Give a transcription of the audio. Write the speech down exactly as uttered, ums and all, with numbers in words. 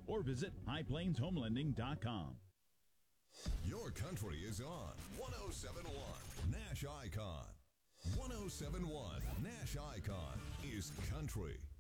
or visit high plains home lending dot com. Your country is on one oh seven point one Nash Icon. one oh seven point one Nash Icon is country.